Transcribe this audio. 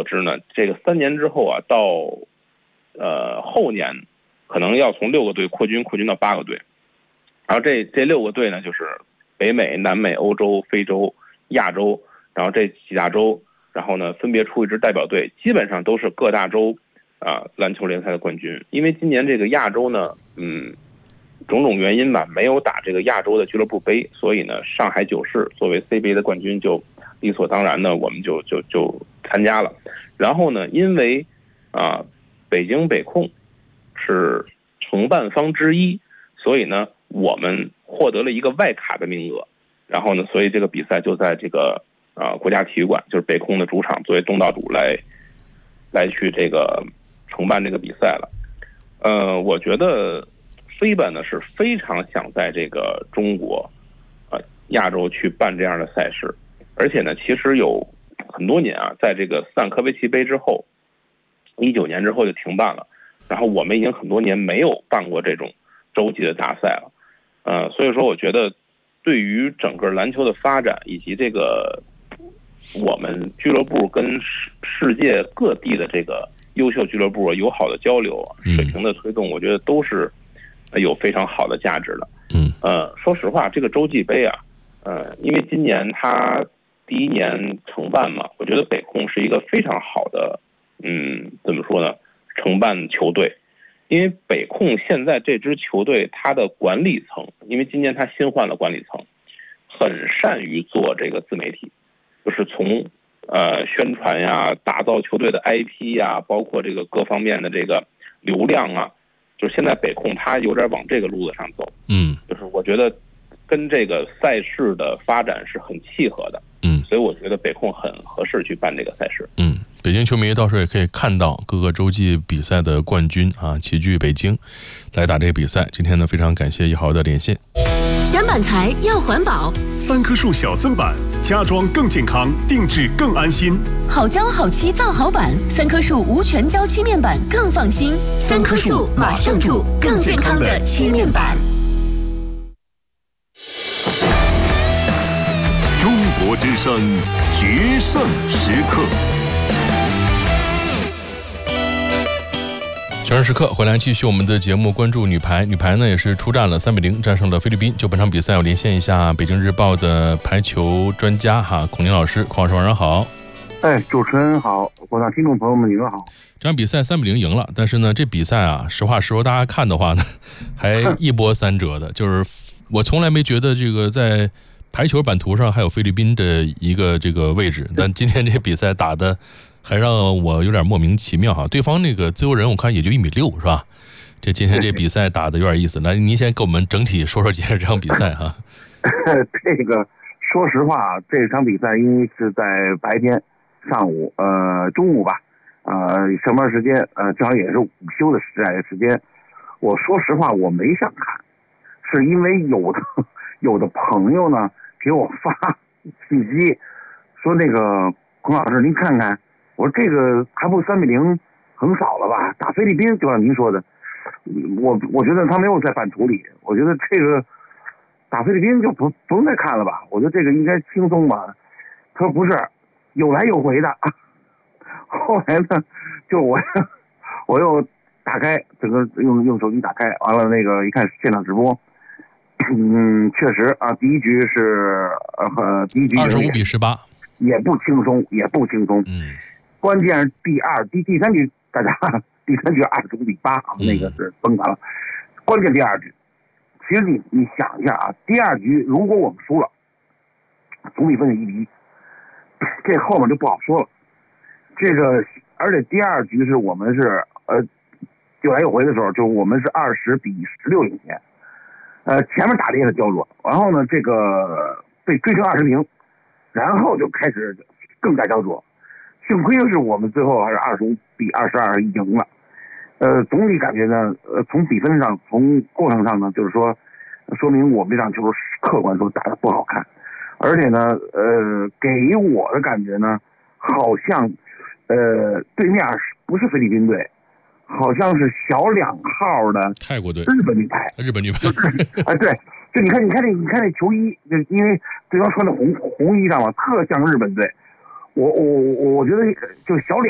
知呢，这个3年之后啊，到后年可能要从6个队扩军到8个队，然后这6个队呢，就是北美、南美、欧洲、非洲、亚洲，然后这几大洲，然后呢分别出一支代表队，基本上都是各大洲篮球联赛的冠军。因为今年这个亚洲呢，种种原因吧，没有打这个亚洲的俱乐部杯，所以呢，上海九市作为 CBA 的冠军就理所当然的我们就参加了。然后呢，因为北京北控是承办方之一，所以呢，我们获得了一个外卡的名额。然后呢，所以这个比赛就在这个国家体育馆，就是北控的主场，作为东道主来去这个承办这个比赛了。我觉得FIBA呢是非常想在这个中国亚洲去办这样的赛事，而且呢，其实有很多年在这个斯坦科维奇杯之后，19年之后就停办了，然后我们已经很多年没有办过这种洲际的大赛了。所以说我觉得对于整个篮球的发展以及这个我们俱乐部跟世界各地的这个优秀俱乐部友好的交流水平的推动，我觉得都是有非常好的价值的。说实话，这个洲际杯因为今年它第1年承办嘛，我觉得北控是一个非常好的怎么说呢，承办球队。因为北控现在这支球队它的管理层，因为今年它新换了管理层，很善于做这个自媒体，就是从宣传呀、打造球队的 IP 呀，包括这个各方面的这个流量就是现在北控它有点往这个路子上走。就是我觉得跟这个赛事的发展是很契合的。所以我觉得北控很合适去办这个赛事。 北京球迷到时候也可以看到各个洲际比赛的冠军齐聚北京来打这个比赛。今天呢，非常感谢一豪的连线。 选板材要环保 ，3棵树小森板，家装更健康，定制更安心。 好胶好漆造好板，3棵树无全胶漆面板更放心。3棵树马上住更健康的漆面板。 中国之声决胜时刻。 决胜时刻回来继续我们的节目，关注女排。女排呢也是出战了3-0战胜了菲律宾。就本场比赛，我连线一下北京日报的排球专家孔宁老师。孔老师晚上好。 主持人好，广大听众朋友们你们好。 这场比赛3-0赢了，但是呢，这比赛实话实说，大家看的话呢，还一波三折的。就是我从来没觉得这个在排球版图上还有菲律宾的一个这个位置，但今天这比赛打的还让我有点莫名其妙对方那个自由人我看也就1.6米是吧？这今天这比赛打的有点意思。来，您先给我们整体说这场比赛这个说实话，这场比赛因为是在白天上午中午吧，上班时间正好也是午休的时间。我说实话我没想看，是因为有的朋友呢给我发信息说那个孔老师您看看，我说这个还不3-0横扫了吧？打菲律宾就像您说的，我觉得他没有在版图里，我觉得这个打菲律宾就不用再看了吧？我觉得这个应该轻松吧？他说不是，有来有回的。后来呢，就我又打开整个用手机打开，完了那个一看现场直播，确实第一局是第一局 25-18， 也不轻松。关键是第三局大家第三局25-8那个是崩盘了。关键第二局，其实你想一下第二局如果我们输了，总比分是1-1，这后面就不好说了。这个而且第二局是我们是有来有回的时候，就我们是20-16领先。前面打的也是焦灼，然后呢，这个被追成20-0，然后就开始更加焦灼。幸亏是我们最后还是25-22赢了。总体感觉呢，从比分上，从过程上呢，就是说，说明我们这场球客观说打得不好看，而且呢，给我的感觉呢，好像对面不是菲律宾队。好像是小2号的泰国队， 日本女排，对，就你看那球衣，就因为对方穿的红衣裳嘛，特像日本队。我觉得就小2